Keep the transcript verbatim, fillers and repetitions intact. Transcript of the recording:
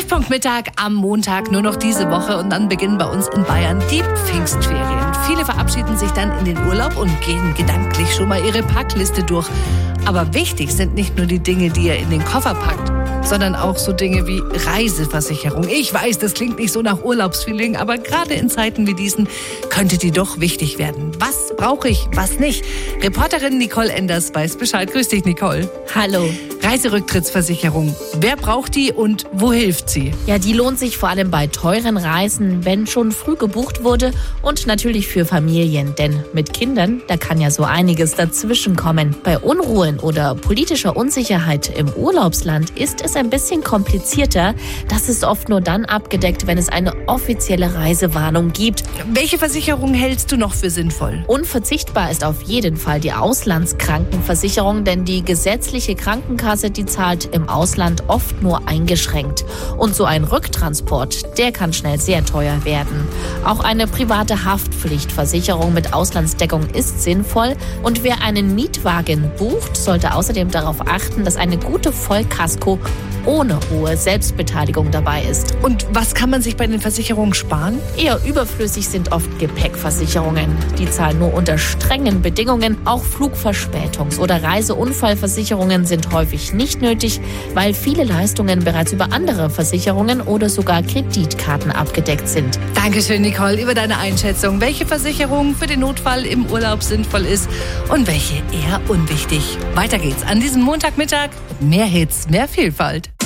Treffpunkt Mittag am Montag, nur noch diese Woche, und dann beginnen bei uns in Bayern die Pfingstferien. Viele verabschieden sich dann in den Urlaub und gehen gedanklich schon mal ihre Packliste durch. Aber wichtig sind nicht nur die Dinge, die ihr in den Koffer packt, sondern auch so Dinge wie Reiseversicherung. Ich weiß, das klingt nicht so nach Urlaubsfeeling, aber gerade in Zeiten wie diesen könnte die doch wichtig werden. Was brauche ich, was nicht? Reporterin Nicole Enders weiß Bescheid. Grüß dich, Nicole. Hallo. Reiserücktrittsversicherung. Wer braucht die und wo hilft sie? Ja, die lohnt sich vor allem bei teuren Reisen, wenn schon früh gebucht wurde, und natürlich für Familien. Denn mit Kindern, da kann ja so einiges dazwischen kommen. Bei Unruhen oder politischer Unsicherheit im Urlaubsland ist es ein bisschen komplizierter. Das ist oft nur dann abgedeckt, wenn es eine offizielle Reisewarnung gibt. Welche Versicherung hältst du noch für sinnvoll? Unverzichtbar ist auf jeden Fall die Auslandskrankenversicherung, denn die gesetzliche Krankenkasse, die zahlt im Ausland oft nur eingeschränkt. Und so ein Rücktransport, der kann schnell sehr teuer werden. Auch eine private Haftpflichtversicherung mit Auslandsdeckung ist sinnvoll. Und wer einen Mietwagen bucht, sollte außerdem darauf achten, dass eine gute Vollkasko ohne hohe Selbstbeteiligung dabei ist. Und was kann man sich bei den Versicherungen sparen? Eher überflüssig sind oft Gepäckversicherungen. Die zahlen nur unter strengen Bedingungen. Auch Flugverspätungs- oder Reiseunfallversicherungen sind häufig nicht nötig, weil viele Leistungen bereits über andere Versicherungen oder sogar Kreditkarten abgedeckt sind. Dankeschön, Nicole, über deine Einschätzung, welche Versicherung für den Notfall im Urlaub sinnvoll ist und welche eher unwichtig. Weiter geht's an diesem Montagmittag. Mehr Hits, mehr Vielfalt.